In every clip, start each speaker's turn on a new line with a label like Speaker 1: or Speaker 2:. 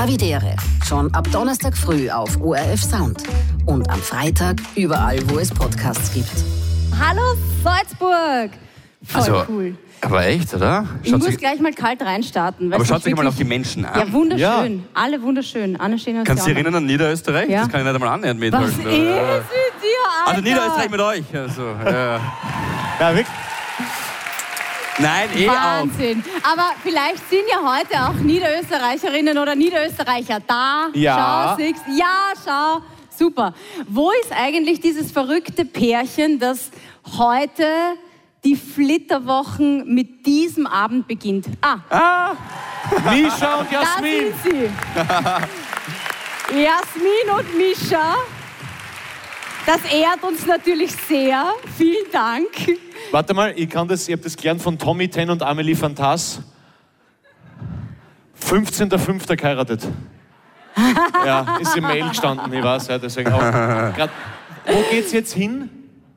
Speaker 1: Havidere. Schon ab Donnerstag früh auf ORF Sound. Und am Freitag überall, wo es Podcasts gibt.
Speaker 2: Hallo Salzburg! Voll cool.
Speaker 3: Aber echt, oder?
Speaker 2: Ich muss gleich mal kalt reinstarten.
Speaker 3: Aber schaut euch mal auf die Menschen an.
Speaker 2: Ja, wunderschön. Ja. Alle wunderschön. Anne stehen
Speaker 3: Kannst du dich erinnern an Niederösterreich?
Speaker 2: Ja.
Speaker 3: Das kann ich nicht einmal annähernd mit.
Speaker 2: Was ist mit dir, Alter?
Speaker 3: Also Niederösterreich mit euch. Also, ja, wirklich? Nein,
Speaker 2: Wahnsinn.
Speaker 3: auch.
Speaker 2: Aber vielleicht sind ja heute auch Niederösterreicherinnen oder Niederösterreicher da.
Speaker 3: Ja.
Speaker 2: Schau, siehst. Ja, schau. Super. Wo ist eigentlich dieses verrückte Pärchen, das heute die Flitterwochen mit diesem Abend beginnt?
Speaker 4: Mischa und Jasmin.
Speaker 2: Da sind sie. Jasmin und Mischa. Das ehrt uns natürlich sehr. Vielen Dank.
Speaker 4: Warte mal, ich habe das gelernt von Tommy Ten und Amelie Fantas. 15.05. geheiratet. Ja, ist im Mail gestanden, ich weiß, ja, deswegen auch. Grad, wo geht's jetzt hin?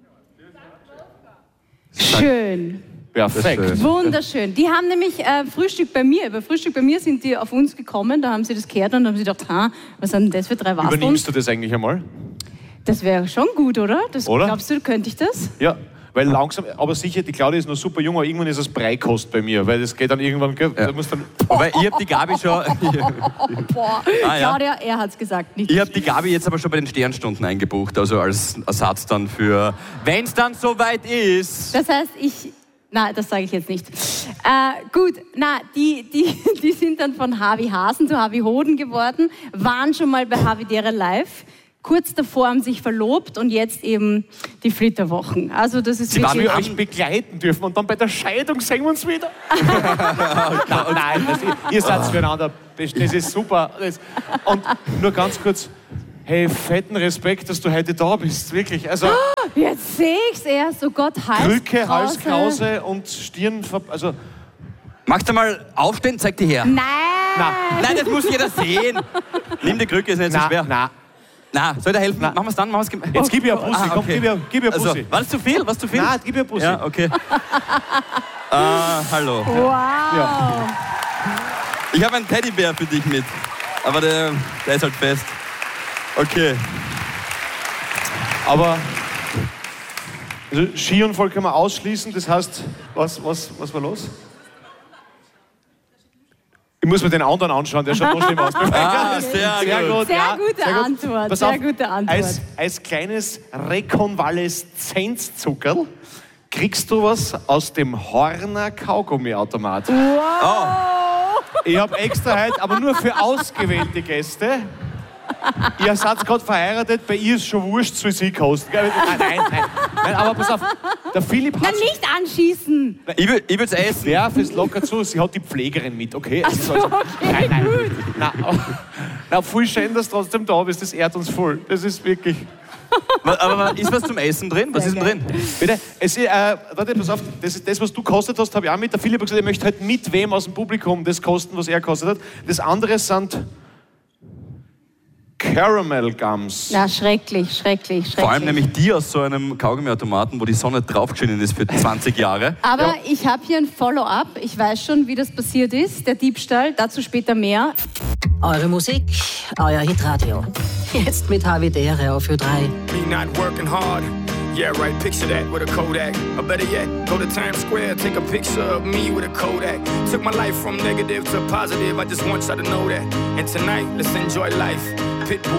Speaker 2: Schön.
Speaker 4: Perfekt.
Speaker 2: Wunderschön. Die haben nämlich Frühstück bei mir. Bei Frühstück bei mir sind die auf uns gekommen, da haben sie das gehört und haben sie gedacht, was sind das für 3 Wasteln?
Speaker 4: Übernimmst du das eigentlich einmal?
Speaker 2: Das wäre schon gut, oder?
Speaker 4: Oder?
Speaker 2: Glaubst du, könnte ich das?
Speaker 4: Ja, weil langsam, aber sicher, die Claudia ist noch super jung, aber irgendwann ist es Breikost bei mir, weil das geht dann irgendwann, da muss dann...
Speaker 3: Wobei, ich habe die Gabi schon...
Speaker 2: Boah, Claudia, er hat's gesagt. Nicht
Speaker 3: ich habe die Gabi jetzt aber schon bei den Sternstunden eingebucht, also als Ersatz dann für, wenn es dann soweit ist.
Speaker 2: Das heißt, Nein, das sage ich jetzt nicht. Gut, die sind dann von Harvey Hasen zu Harvey Hoden geworden, waren schon mal bei Havidere Live. Kurz davor haben sich verlobt und jetzt eben die Flitterwochen. Also das ist
Speaker 4: Sie werden wir euch begleiten dürfen und dann bei der Scheidung sehen wir uns wieder. Nein, ihr seid füreinander. Das ist super. Und nur ganz kurz, hey, fetten Respekt, dass du heute da bist, wirklich. Also,
Speaker 2: jetzt sehe ich's erst, oh Gott,
Speaker 4: Krücke, Halskrause und Stirn, also...
Speaker 3: Magst du mal aufstehen? Zeig die her.
Speaker 2: Nein!
Speaker 3: Nein, das muss jeder sehen. Nimm die Krücke, ist nicht so schwer. Na, soll der helfen? Machen wir es dann?
Speaker 4: Jetzt gib ihr eine Bussi, komm, gib ihr eine Bussi.
Speaker 3: Also, war das zu viel?
Speaker 4: Nein, gib ihr eine Bussi.
Speaker 3: Ja, okay. Hallo.
Speaker 2: Wow.
Speaker 4: Ja.
Speaker 3: Ich habe einen Teddybär für dich mit, aber der ist halt fest. Okay.
Speaker 4: Aber also Skiunfall können wir ausschließen, das heißt, was war los? Ich muss mir den anderen anschauen, der schaut noch schlimm aus.
Speaker 3: Sehr gut.
Speaker 2: Sehr gute Antwort.
Speaker 4: Pass auf, als kleines Rekonvaleszenzzuckerl kriegst du was aus dem Horner Kaugummiautomat.
Speaker 2: Wow.
Speaker 4: Ich habe extra heute, aber nur für ausgewählte Gäste. Ihr seid gerade verheiratet, bei ihr ist schon wurscht, soll sie kosten. Nein, aber pass auf, der Philipp hat...
Speaker 2: Nein, nicht anschießen!
Speaker 3: Ich würde es essen.
Speaker 4: Werf es locker zu, sie hat die Pflegerin mit, okay?
Speaker 2: Ach so, okay, gut.
Speaker 4: Na, voll schön, dass du trotzdem da bist, das ehrt uns voll. Das ist wirklich...
Speaker 3: Aber ist was zum Essen drin? Was ist denn drin?
Speaker 4: Bitte, warte, pass auf, das, was du gekostet hast, habe ich auch mit. Der Philipp hat gesagt, er möchte halt mit wem aus dem Publikum das kosten, was er gekostet hat. Das andere sind... Caramel Gums.
Speaker 2: Ja, schrecklich.
Speaker 3: Vor allem nämlich die aus so einem Kaugummiautomaten, wo die Sonne draufgeschienen ist für 20 Jahre.
Speaker 2: Aber ich habe hier ein Follow-up. Ich weiß schon, wie das passiert ist, der Diebstahl. Dazu später mehr.
Speaker 1: Eure Musik, euer Hitradio. Jetzt mit Havidere auf Ö3.
Speaker 5: Me not working hard. Yeah, right, picture that with a Kodak. Or better yet, go to Times Square, take a picture of me with a Kodak. Took my life from negative to positive, I just want y'all to know that. And tonight, let's enjoy life. Pitbull